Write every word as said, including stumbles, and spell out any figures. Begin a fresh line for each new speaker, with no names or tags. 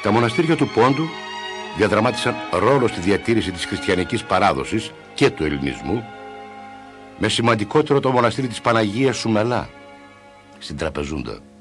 Τα μοναστήρια του Πόντου διαδραμάτισαν ρόλο στη διατήρηση της χριστιανικής παράδοσης και του ελληνισμού, με σημαντικότερο το μοναστήρι της Παναγίας Σουμελά στην Τραπεζούντα.